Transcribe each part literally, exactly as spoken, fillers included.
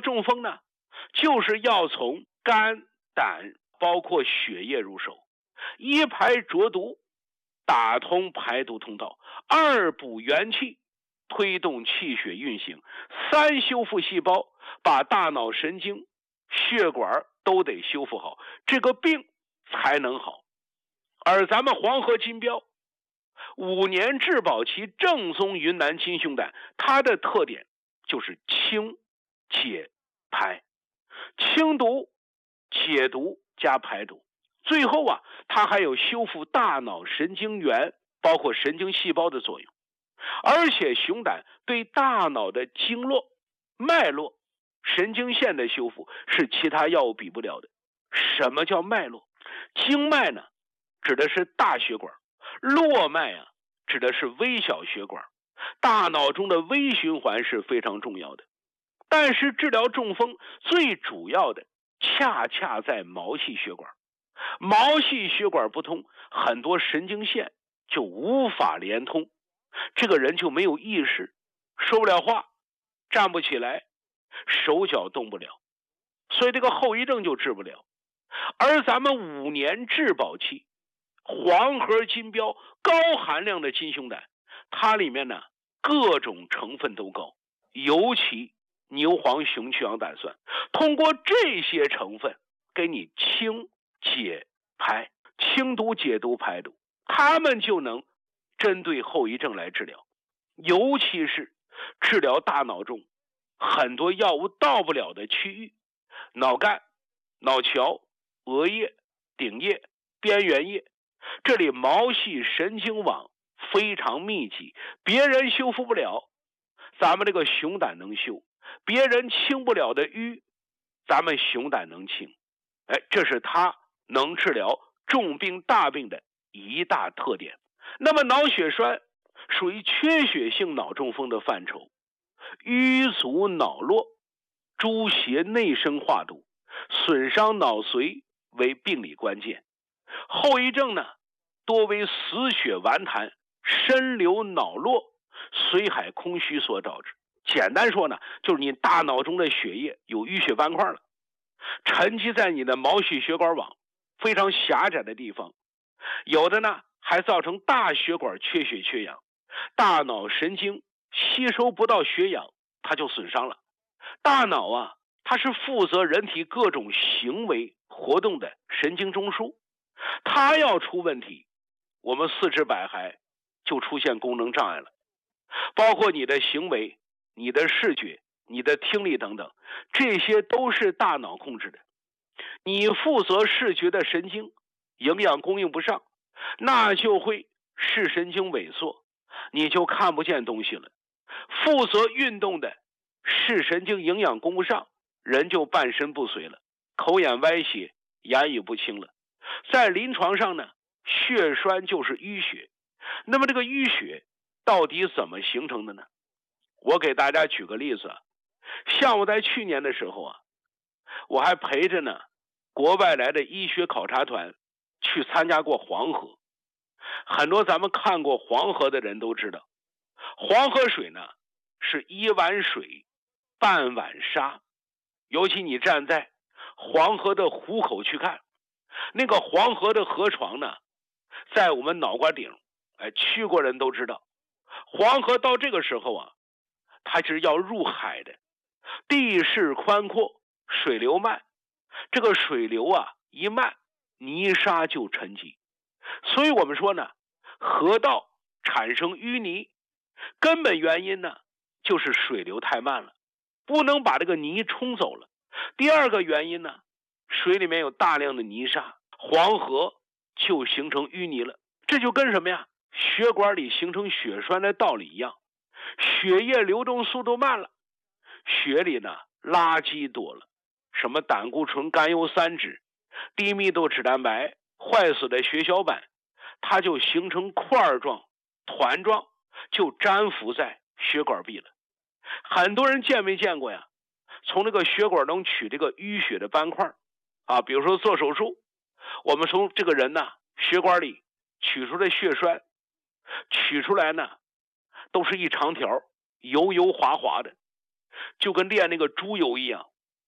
中风呢，就是要从肝、胆包括血液入手，一排浊毒，打通排毒通道，二补元气，推动气血运行，三修复细胞，把大脑神经、血管都得修复好，这个病才能好。而咱们黄河金标五年质保期正宗云南金胸胆，它的特点就是清、解、排，清毒、解毒加排毒，最后啊，它还有修复大脑神经元，包括神经细胞的作用。而且熊胆对大脑的经络、脉络、神经线的修复是其他药物比不了的。什么叫脉络？经脉呢，指的是大血管；络脉啊，指的是微小血管。大脑中的微循环是非常重要的。但是治疗中风最主要的恰恰在毛细血管，毛细血管不通，很多神经线就无法连通，这个人就没有意识，说不了话，站不起来，手脚动不了，所以这个后遗症就治不了。而咱们五年质保期黄河金标高含量的金胸胆，它里面呢各种成分都高，尤其牛黄熊曲氧胆酸，通过这些成分给你清、解、排，清毒、解毒、排毒，它们就能针对后遗症来治疗。尤其是治疗大脑中很多药物到不了的区域，脑干、脑桥、额叶、顶叶、边缘叶，这里毛细神经网非常密集，别人修复不了，咱们这个熊胆能修；别人清不了的瘀，咱们熊胆能清。哎，这是它能治疗重病大病的一大特点。那么脑血栓属于缺血性脑中风的范畴，瘀阻脑络，诸邪内生化毒，损伤脑髓为病理关键。后遗症呢，多为死血顽痰、深流脑络、髓海空虚所导致。简单说呢，就是你大脑中的血液有淤血斑块了，沉积在你的毛细血管网非常狭窄的地方，有的呢还造成大血管缺血缺氧，大脑神经吸收不到血氧，它就损伤了。大脑啊，它是负责人体各种行为活动的神经中枢，它要出问题，我们四肢百骸就出现功能障碍了，包括你的行为、你的视觉、你的听力等等，这些都是大脑控制的。你负责视觉的神经营养供应不上，那就会视神经萎缩，你就看不见东西了。负责运动的视神经营养供不上，人就半身不遂了，口眼歪斜，言语不清了。在临床上呢，血栓就是淤血。那么这个淤血到底怎么形成的呢？我给大家举个例子啊，像我在去年的时候啊，我还陪着呢国外来的医学考察团去参加过黄河。很多咱们看过黄河的人都知道，黄河水呢是一碗水半碗沙，尤其你站在黄河的湖口去看，那个黄河的河床呢在我们脑瓜顶，哎，去过人都知道，黄河到这个时候啊，它是要入海的，地势宽阔，水流慢，这个水流啊一慢，泥沙就沉积。所以我们说呢，河道产生淤泥，根本原因呢就是水流太慢了，不能把这个泥冲走了。第二个原因呢，水里面有大量的泥沙，黄河就形成淤泥了。这就跟什么呀？血管里形成血栓的道理一样，血液流动速度慢了，血里呢垃圾多了，什么胆固醇、甘油三酯、低密度脂蛋白、坏死的血小板，它就形成块状、团状，就粘附在血管壁了。很多人见没见过呀？从这个血管中取这个淤血的斑块啊，比如说做手术，我们从这个人呢血管里取出的血栓，取出来呢都是一长条油油滑滑的，就跟炼那个猪油一样，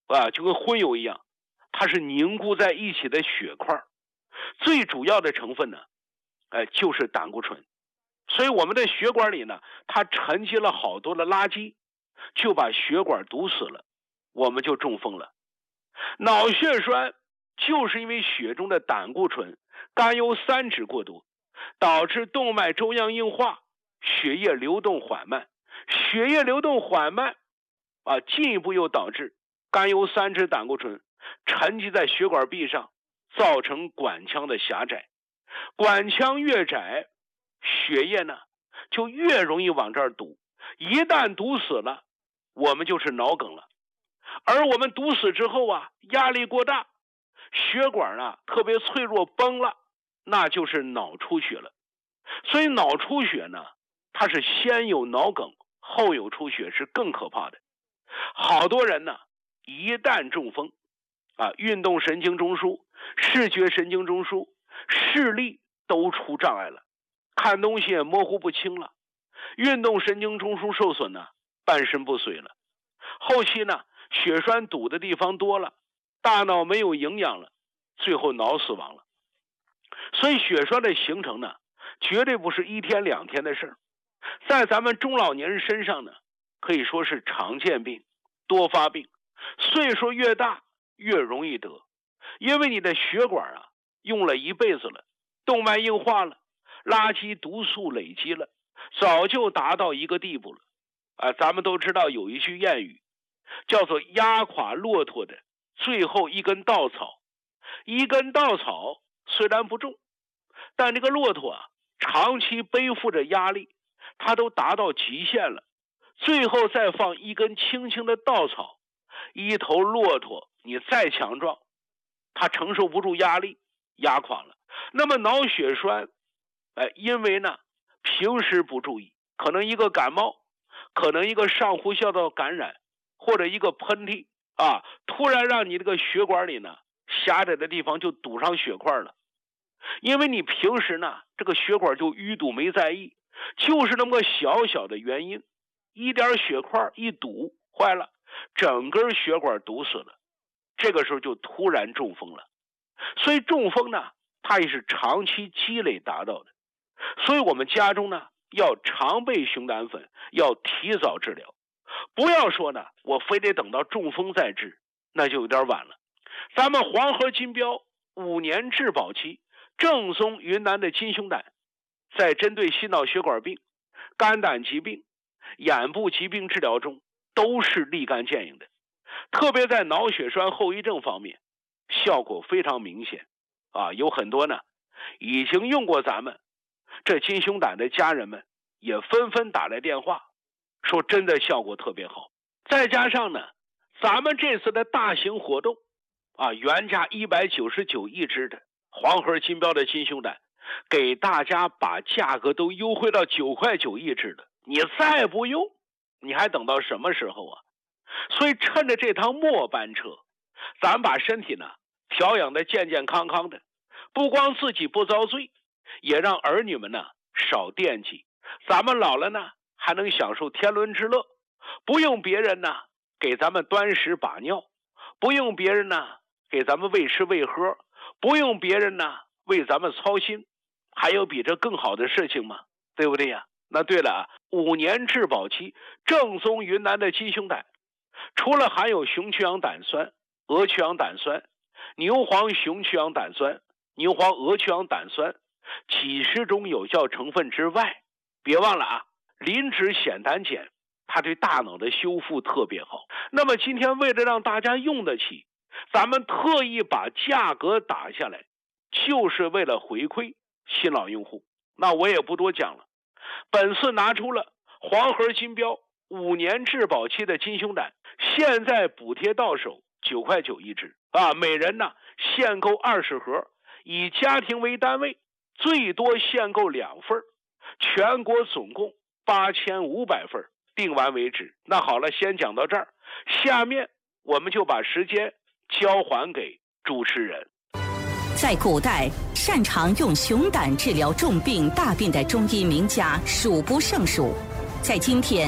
啊，就跟荤油一样，它是凝固在一起的血块，最主要的成分呢，呃，就是胆固醇。所以我们的血管里呢，它沉积了好多的垃圾，就把血管堵死了，我们就中风了。脑血栓就是因为血中的胆固醇、甘油三酯过多，导致动脉粥样硬化，血液流动缓慢，血液流动缓慢啊，进一步又导致甘油三酯胆固醇沉积在血管壁上，造成管腔的狭窄。管腔越窄，血液呢就越容易往这儿堵，一旦堵死了，我们就是脑梗了。而我们堵死之后啊，压力过大，血管啊特别脆弱崩了，那就是脑出血了。所以脑出血呢，它是先有脑梗后有出血，是更可怕的。好多人呢一旦中风啊，运动神经中枢、视觉神经中枢、视力都出障碍了，看东西也模糊不清了，运动神经中枢受损呢，半身不遂了。后期呢，血栓堵的地方多了，大脑没有营养了，最后脑死亡了。所以血栓的形成呢，绝对不是一天两天的事儿，在咱们中老年人身上呢，可以说是常见病、多发病，岁数越大越容易得，因为你的血管啊用了一辈子了，动脉硬化了，垃圾毒素累积了，早就达到一个地步了啊。咱们都知道有一句谚语，叫做压垮骆驼的最后一根稻草。一根稻草虽然不重，但这个骆驼啊长期背负着压力，它都达到极限了，最后再放一根轻轻的稻草，一头骆驼你再强壮，它承受不住压力，压垮了。那么脑血栓哎，因为呢平时不注意，可能一个感冒，可能一个上呼吸道感染，或者一个喷嚏啊，突然让你这个血管里呢狭窄的地方就堵上血块了。因为你平时呢这个血管就淤堵没在意，就是那么个小小的原因，一点血块一堵坏了，整根血管堵死了，这个时候就突然中风了。所以中风呢它也是长期积累达到的，所以我们家中呢要常备熊胆粉，要提早治疗，不要说呢我非得等到中风再治，那就有点晚了。咱们黄河金标五年质保期正宗云南的金熊胆，在针对心脑血管病、肝胆疾病、眼部疾病治疗中都是立竿见影的，特别在脑血栓后遗症方面效果非常明显啊。有很多呢已经用过咱们这金熊胆的家人们也纷纷打来电话说真的效果特别好。再加上呢咱们这次的大型活动啊，原价一百九十九一支的黄河金标的金熊胆，给大家把价格都优惠到九块九一支的，你再不用你还等到什么时候啊？所以趁着这趟末班车，咱把身体呢调养的健健康康的，不光自己不遭罪，也让儿女们呢少惦记，咱们老了呢还能享受天伦之乐，不用别人呢给咱们端屎把尿，不用别人呢给咱们喂吃喂喝，不用别人呢为咱们操心，还有比这更好的事情吗？对不对呀？那对了啊，五年质保期正宗云南的金熊胆，除了含有雄曲氧胆酸、鹅曲氧胆酸、牛黄雄曲氧胆酸、牛黄鹅曲氧胆酸几十种有效成分之外，别忘了啊，磷脂酰胆碱它对大脑的修复特别好。那么今天为了让大家用得起，咱们特意把价格打下来，就是为了回馈新老用户。那我也不多讲了，本次拿出了黄河金标五年质保期的金熊胆，现在补贴到手九块九一支啊，每人呢限购二十盒，以家庭为单位，最多限购两份，全国总共八千五百份，订完为止。那好了，先讲到这儿，下面我们就把时间交还给主持人。 在古代，擅长用熊胆治疗重病大病的中医名家数不胜数。在今天，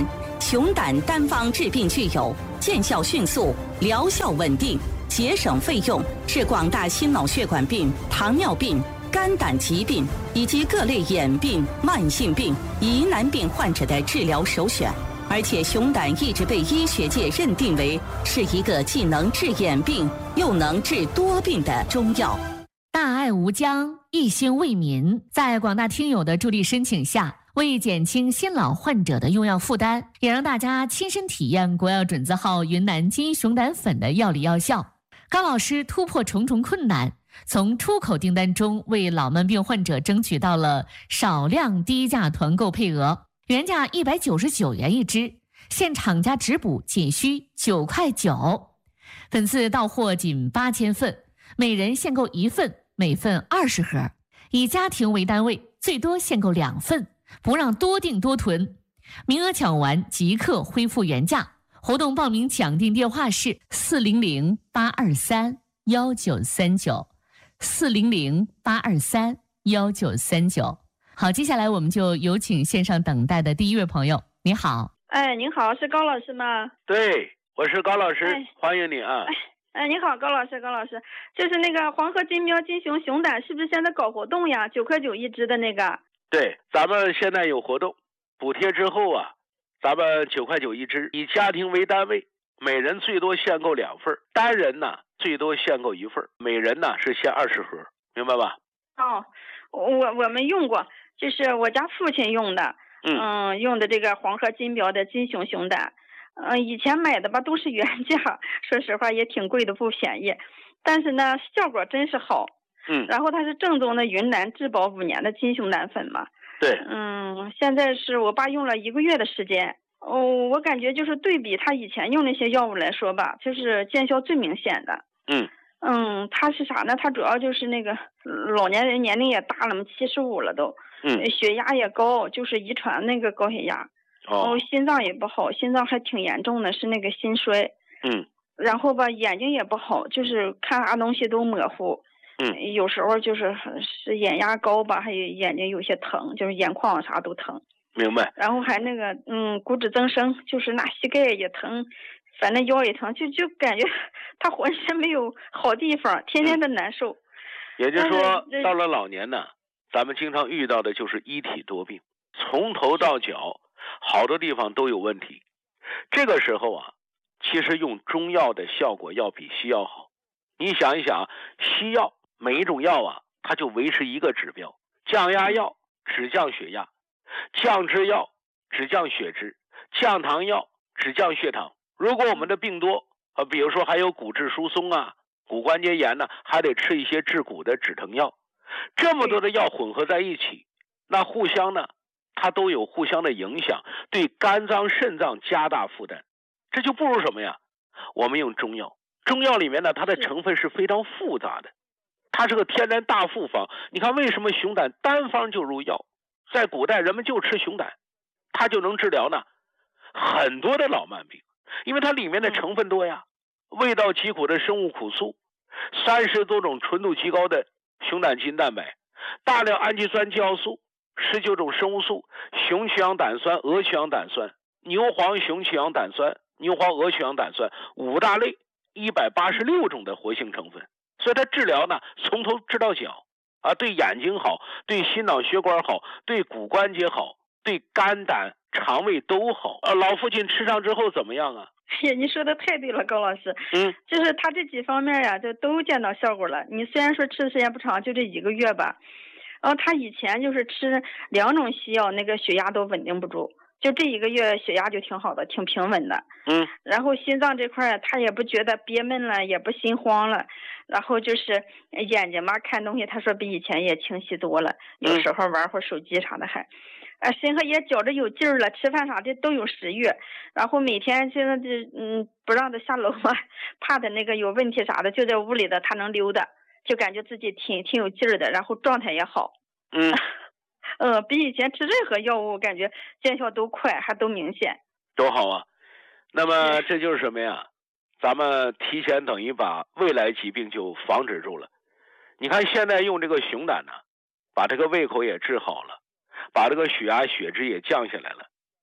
熊胆单方治病具有见效迅速、疗效稳定、节省费用，是广大心脑血管病、糖尿病、肝胆疾病以及各类眼病、慢性病、疑难病患者的治疗首选。而且熊胆一直被医学界认定为是一个既能治眼病又能治多病的中药。 大爱无疆，一心为民，在广大听友的助力申请下，为减轻新老患者的用药负担，也让大家亲身体验国药准字号云南金熊胆粉的药理药效。高老师突破重重困难，从出口订单中为老慢病患者争取到了少量低价团购配额，原价一百九十九元一支，现厂家直补仅需九块九。本次到货仅八千份，每人限购一份，每份二十盒，以家庭为单位，最多限购两份，不让多订多囤。名额抢完即刻恢复原价。活动报名抢订电话是四零零八二三幺九三九，四零零八二三幺九三九。好，接下来我们就有请线上等待的第一位朋友。你好。 哎，您好，是高老师吗？ 对，我是高老师，哎、欢迎你啊。 哎，你好，高老师，高老师，就是那个黄河金标金熊熊胆，是不是现在搞活动呀？九块九一支的那个。 对，咱们现在有活动，补贴之后啊，咱们九块九一支，以家庭为单位，每人最多限购两份，单人呢最多限购一份，每人呢是限二十盒，明白吧？ 哦，我我们用过，就是我家父亲用的，嗯，嗯用的这个黄河金标的金熊熊胆。嗯，以前买的吧都是原价，说实话也挺贵的，不便宜，但是呢效果真是好。 嗯， 然后它是正宗的云南质保五年的金熊胆粉嘛。 对。 嗯，现在是我爸用了一个月的时间，哦，我感觉就是对比他以前用那些药物来说吧，就是见效最明显的。 嗯嗯，他是啥呢？他主要就是那个老年人年龄也大了嘛，七十五了都， 嗯， 血压也高，就是遗传那个高血压。 哦， 心脏也不好，心脏还挺严重的，是那个心衰。 嗯， 然后吧，眼睛也不好，就是看啥东西都模糊。 嗯， 有时候就是是眼压高吧，还有眼睛有些疼，就是眼眶啥都疼。 明白。 然后还那个嗯，骨质增生，就是那膝盖也疼，反正腰也疼，就就感觉他浑身没有好地方，天天的难受。 也就是说，到了老年呢，咱们经常遇到的就是一体多病，从头到脚。好多地方都有问题，这个时候啊，其实用中药的效果要比西药好。你想一想，西药每一种药啊，它就维持一个指标，降压药只降血压，降脂药只降血脂，降糖药只降血糖。如果我们的病多啊，比如说还有骨质疏松啊、骨关节炎呢、啊，还得吃一些治骨的止疼药。这么多的药混合在一起，那互相呢它都有互相的影响，对肝脏肾脏加大负担，这就不如什么呀？我们用中药，中药里面呢，它的成分是非常复杂的，它是个天然大复方。你看为什么熊胆单方就入药？在古代人们就吃熊胆，它就能治疗呢很多的老慢病，因为它里面的成分多呀，味道极苦的生物苦素，三十多种纯度极高的熊胆基因蛋白，大量氨基酸肌奥素，十九种生物素，雄曲氧胆酸、鹅曲氧胆酸、牛黄雄曲氧胆酸、牛黄鹅曲氧胆酸，五大类一百八十六种的活性成分，所以它治疗呢从头治到脚啊，对眼睛好，对心脑血管好，对骨关节好，对肝胆肠胃都好。呃，老父亲吃上之后怎么样啊？ 哎呀，你说的太对了，高老师。 嗯， 就是他这几方面呀，就都见到效果了。你虽然说吃的时间不长，就这一个月吧。然后他以前就是吃两种西药，那个血压都稳定不住，就这一个月血压就挺好的，挺平稳的。 嗯， 然后心脏这块他也不觉得憋闷了，也不心慌了，然后就是眼睛嘛看东西，他说比以前也清晰多了，有时候玩会手机啥的还，啊身上也觉着有劲儿了，吃饭啥的都有食欲，然后每天现在就嗯不让他下楼嘛，怕他那个有问题啥的，就在屋里的他能溜达。就感觉自己挺挺有劲儿的，然后状态也好。 嗯， 呃，比以前吃任何药物感觉见效都快，还都明显。 都好啊。那么这就是什么呀？咱们提前等于把未来疾病就防止住了。你看现在用这个熊胆呢，把这个胃口也治好了，把这个血压血脂也降下来了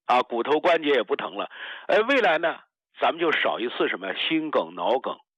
啊，骨头关节也不疼了。呃，未来呢，咱们就少一次什么心梗、脑梗